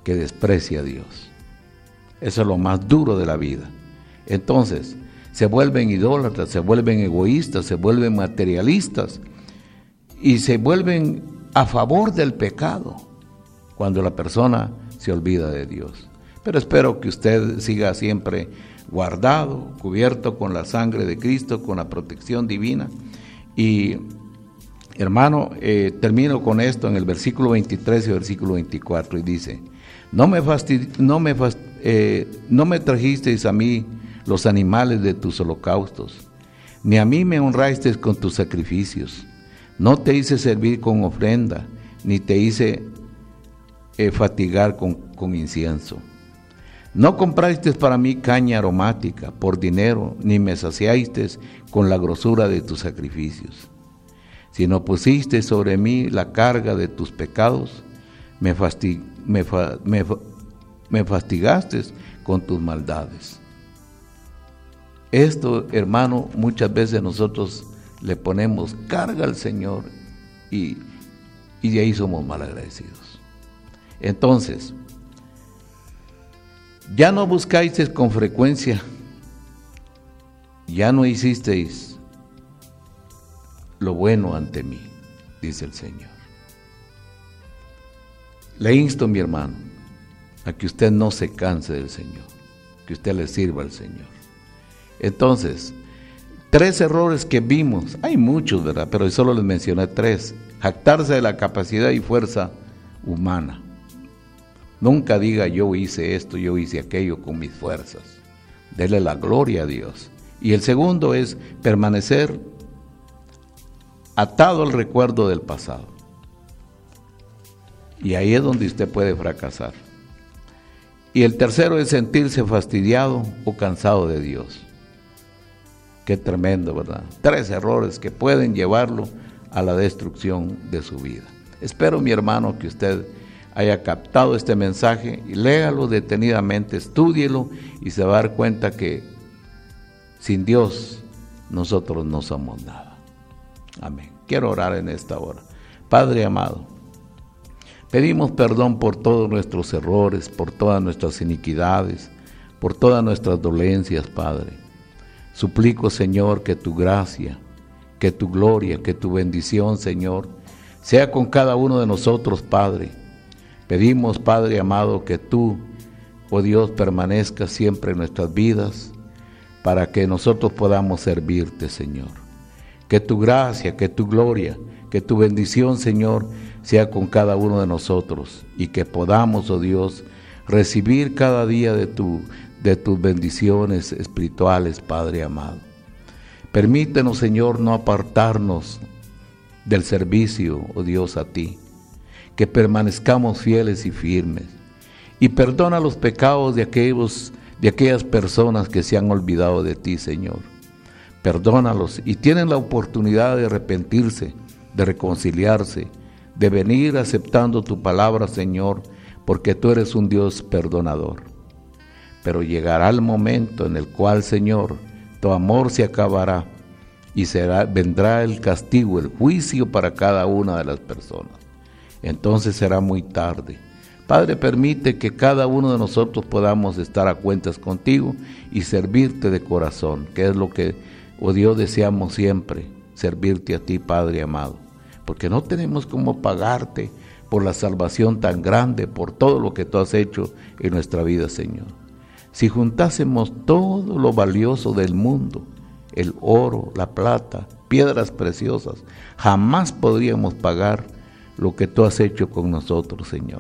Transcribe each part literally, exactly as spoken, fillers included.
que desprecia a Dios. Eso es lo más duro de la vida. Entonces, se vuelven idólatras, se vuelven egoístas, se vuelven materialistas y se vuelven a favor del pecado cuando la persona se olvida de Dios. Pero espero que usted siga siempre guardado, cubierto con la sangre de Cristo, con la protección divina. Y hermano, eh, termino con esto en el versículo veintitrés y versículo veinticuatro, y dice: no me, fastidi- no me, fast- eh, no me trajisteis a mí los animales de tus holocaustos, ni a mí me honrasteis con tus sacrificios. No te hice servir con ofrenda, ni te hice eh, fatigar con, con incienso. No comprasteis para mí caña aromática por dinero, ni me saciasteis con la grosura de tus sacrificios. Sino pusisteis sobre mí la carga de tus pecados, me, fasti- me, fa- me, fa- me fastigasteis con tus maldades. Esto, hermano, muchas veces nosotros le ponemos carga al Señor y, y de ahí somos malagradecidos. Entonces, ya no buscáis con frecuencia, ya no hicisteis lo bueno ante mí, dice el Señor. Le insto, mi hermano, a que usted no se canse del Señor, que usted le sirva al Señor. Entonces, tres errores que vimos, hay muchos, ¿verdad? Pero solo les mencioné tres. Jactarse de la capacidad y fuerza humana. Nunca diga yo hice esto, yo hice aquello con mis fuerzas. Dele la gloria a Dios. Y el segundo es permanecer atado al recuerdo del pasado. Y ahí es donde usted puede fracasar. Y el tercero es sentirse fastidiado o cansado de Dios. Qué tremendo, ¿verdad? Tres errores que pueden llevarlo a la destrucción de su vida. Espero, mi hermano, que usted haya captado este mensaje y léalo detenidamente, estúdielo y se va a dar cuenta que sin Dios nosotros no somos nada. Amén. Quiero orar en esta hora. Padre amado, pedimos perdón por todos nuestros errores, por todas nuestras iniquidades, por todas nuestras dolencias, Padre. Suplico, Señor, que tu gracia, que tu gloria, que tu bendición, Señor, sea con cada uno de nosotros, Padre. Pedimos, Padre amado, que tú, oh Dios, permanezcas siempre en nuestras vidas para que nosotros podamos servirte, Señor. Que tu gracia, que tu gloria, que tu bendición, Señor, sea con cada uno de nosotros y que podamos, oh Dios, recibir cada día de tu, de tus bendiciones espirituales, Padre amado. Permítenos, Señor, no apartarnos del servicio, oh Dios, a ti. Que permanezcamos fieles y firmes. Y perdona los pecados de aquellos, de aquellas personas que se han olvidado de ti, Señor. Perdónalos y tienen la oportunidad de arrepentirse, de reconciliarse, de venir aceptando tu palabra, Señor, porque tú eres un Dios perdonador. Pero llegará el momento en el cual, Señor, tu amor se acabará y será, vendrá el castigo, el juicio para cada una de las personas. Entonces será muy tarde. Padre, permite que cada uno de nosotros podamos estar a cuentas contigo y servirte de corazón, que es lo que, oh Dios, deseamos siempre, servirte a ti, Padre amado, porque no tenemos cómo pagarte por la salvación tan grande, por todo lo que tú has hecho en nuestra vida, Señor. Si juntásemos todo lo valioso del mundo, el oro, la plata, piedras preciosas, jamás podríamos pagar lo que tú has hecho con nosotros, Señor.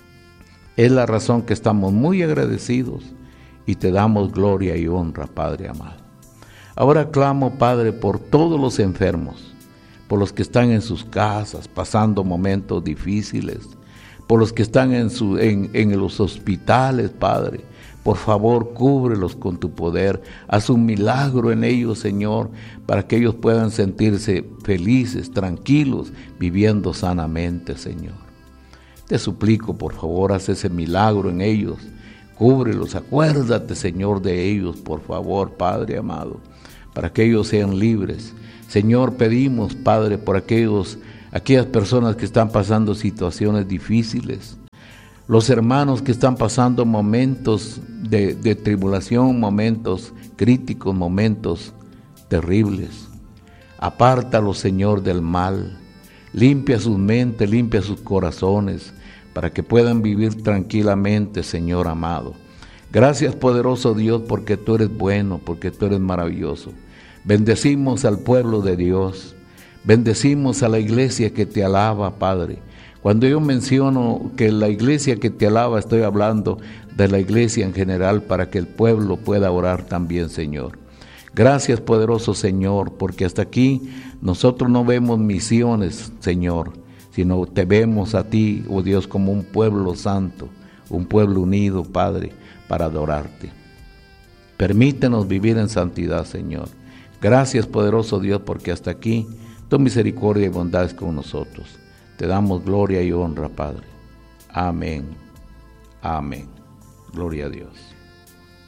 Es la razón que estamos muy agradecidos y te damos gloria y honra, Padre amado. Ahora clamo, Padre, por todos los enfermos, por los que están en sus casas pasando momentos difíciles, por los que están en, su, en, en los hospitales, Padre. Por favor, cúbrelos con tu poder, haz un milagro en ellos, Señor, para que ellos puedan sentirse felices, tranquilos, viviendo sanamente, Señor. Te suplico, por favor, haz ese milagro en ellos, cúbrelos, acuérdate, Señor, de ellos, por favor, Padre amado, para que ellos sean libres. Señor, pedimos, Padre, por aquellos, aquellas personas que están pasando situaciones difíciles, los hermanos que están pasando momentos de, de tribulación, momentos críticos, momentos terribles. Apártalos, Señor, del mal. Limpia sus mentes, limpia sus corazones, para que puedan vivir tranquilamente, Señor amado. Gracias, poderoso Dios, porque tú eres bueno, porque tú eres maravilloso. Bendecimos al pueblo de Dios. Bendecimos a la iglesia que te alaba, Padre. Cuando yo menciono que la iglesia que te alaba, estoy hablando de la iglesia en general, para que el pueblo pueda orar también, Señor. Gracias, poderoso Señor, porque hasta aquí nosotros no vemos misiones, Señor, sino te vemos a ti, oh Dios, como un pueblo santo, un pueblo unido, Padre, para adorarte. Permítenos vivir en santidad, Señor. Gracias, poderoso Dios, porque hasta aquí tu misericordia y bondad es con nosotros. Te damos gloria y honra, Padre. Amén. Amén. Gloria a Dios.